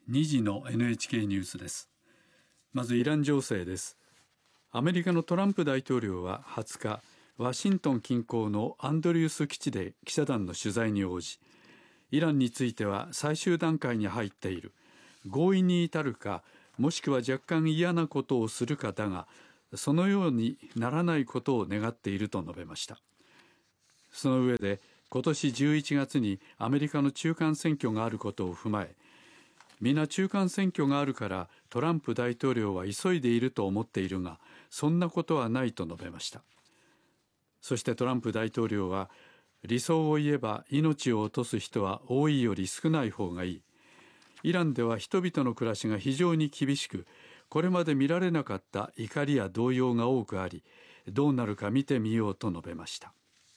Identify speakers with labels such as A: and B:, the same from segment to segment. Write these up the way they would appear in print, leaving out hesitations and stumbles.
A: 2時の NHK ニュースです。まずイラン情勢です。アメリカのトランプ大統領は20日、ワシントン近郊のアンドリュース基地で記者団の取材に応じ、イランについては最終段階に入っている、合意に至るかもしくは若干嫌なことをするかだが、そのようにならないことを願っていると述べました。その上で、今年11月にアメリカの中間選挙があることを踏まえ、皆中間選挙があるからトランプ大統領は急いでいると思っているが、そんなことはないと述べました。そしてトランプ大統領は、理想を言えば命を落とす人は多いより少ない方がいい。イランでは人々の暮らしが非常に厳しく、これまで見られなかった怒りや動揺が多くあり、どうなるか見てみようと述べました。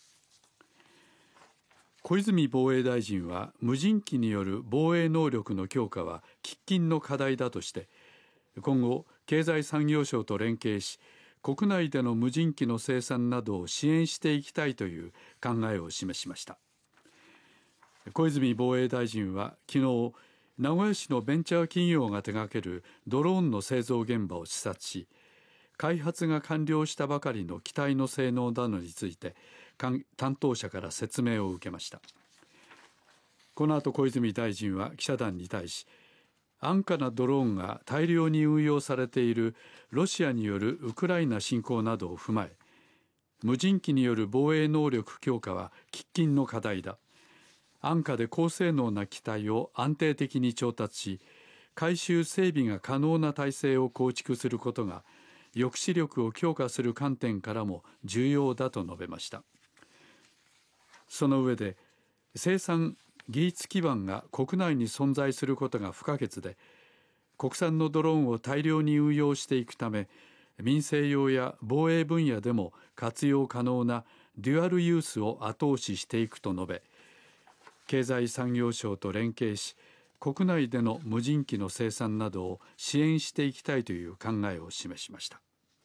A: 小泉防衛大臣は、無人機による防衛能力の強化は喫緊の課題だとして、今後経済産業省と連携し、国内での無人機の生産などを支援していきたいという考えを示しました。小泉防衛大臣は昨日、名古屋市のベンチャー企業が手掛けるドローンの製造現場を視察し、開発が完了したばかりの機体の性能などについて担当者から説明を受けました。この後、小泉大臣は記者団に対し、安価なドローンが大量に運用されているロシアによるウクライナ侵攻などを踏まえ、無人機による防衛能力強化は喫緊の課題だ。安価で高性能な機体を安定的に調達し、改修整備が可能な体制を構築することが抑止力を強化する観点からも重要だと述べました。その上で、生産技術基盤が国内に存在することが不可欠で、国産のドローンを大量に運用していくため、民生用や防衛分野でも活用可能なデュアルユースを後押ししていくと述べ、経済産業省と連携し、国内での無人機の生産などを支援していきたいという考えを示しました。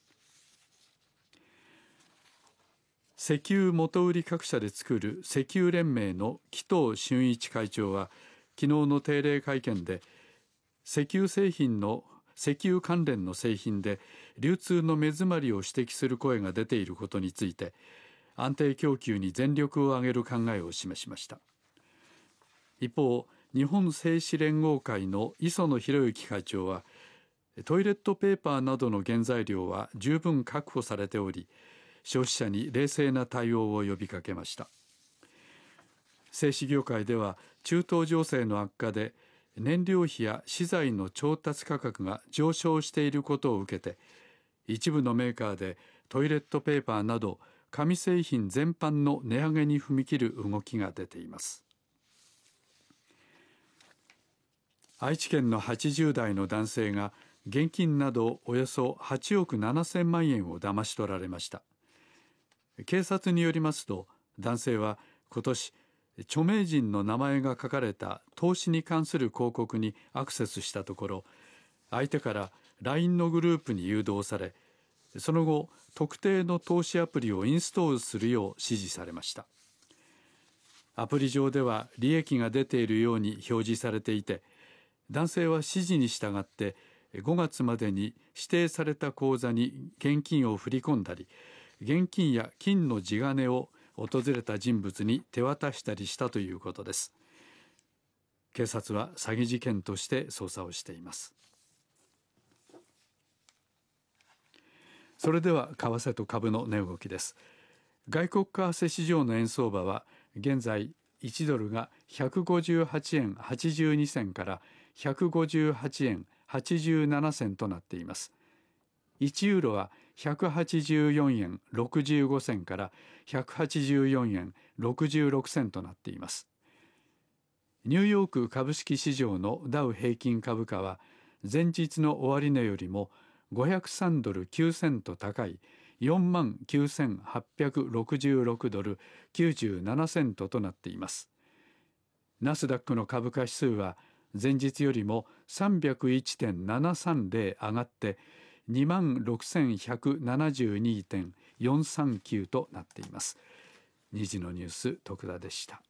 A: 石油元売り各社で作る石油連盟の紀藤俊一会長は、昨日の定例会見で、石油関連の製品で流通の目詰まりを指摘する声が出ていることについて、安定供給に全力を挙げる考えを示しました。一方、日本製紙連合会の磯野博之会長は、トイレットペーパーなどの原材料は十分確保されており、消費者に冷静な対応を呼びかけました。製紙業界では、中東情勢の悪化で燃料費や資材の調達価格が上昇していることを受けて、一部のメーカーでトイレットペーパーなど紙製品全般の値上げに踏み切る動きが出ています。愛知県の80代の男性が現金などおよそ8億7000万円を騙し取られました。警察によりますと、男性は今年、著名人の名前が書かれた投資に関する広告にアクセスしたところ、相手から LINE のグループに誘導され、その後、特定の投資アプリをインストールするよう指示されました。アプリ上では利益が出ているように表示されていて、男性は指示に従って5月までに指定された口座に現金を振り込んだり、現金や金の地金を訪れた人物に手渡したりしたということです。警察は詐欺事件として捜査をしています。それでは為替と株の値動きです。外国為替市場の円相場は現在1ドルが158円82銭から158円87銭となっています。1ユーロは184円65銭から184円66銭となっています。ニューヨーク株式市場のダウ平均株価は前日の終値よりも503ドル9セント高い49,866ドル97セントとなっています。ナスダックの株価指数は前日よりも 301.730 上がって26,172.439 となっています。2時のニュース、徳田でした。